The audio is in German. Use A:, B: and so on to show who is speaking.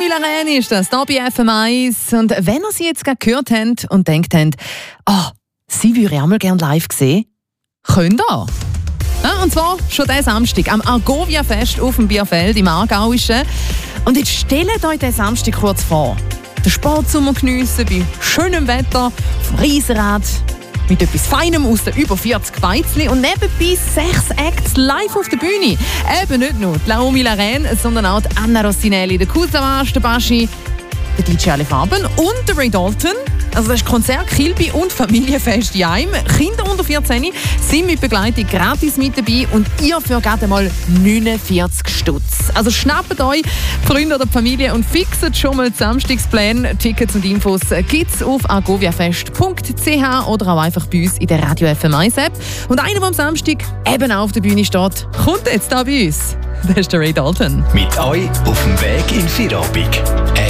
A: Laurel ist das, hier bei FM1. Und wenn ihr sie jetzt gerade gehört habt und denkt habt, sie würde ich auch mal gerne live sehen, könnt ihr. Ja, und zwar schon diesen Samstag am Argovia-Fest auf dem Bierfeld im Aargauischen. Und jetzt stellt euch den Samstag kurz vor. Den Sportsommer geniessen bei schönem Wetter, auf dem Riesenrad, mit etwas Feinem aus den über 40 Beizli und nebenbei 6 Acts live auf der Bühne. Eben nicht nur die Naomi Laurel, sondern auch die Anna Rossinelli, der Kusavage, der Baschi, der DJ Alle Farben und der Ray Dalton. Also das ist Konzert, Kilby und Familienfest in einem. Kinder unter 14 sind mit Begleitung gratis mit dabei und ihr für gerade mal 49 Stutz. Also schnappt euch Freunde oder Familie und fixet schon mal die Samstagspläne. Tickets und Infos gibt's auf argoviafest.ch oder auch einfach bei uns in der Radio FM1 App. Und einer, der am Samstag eben auch auf der Bühne steht, kommt jetzt da bei uns. Das ist der Ray Dalton.
B: Mit euch auf dem Weg in Feierabend.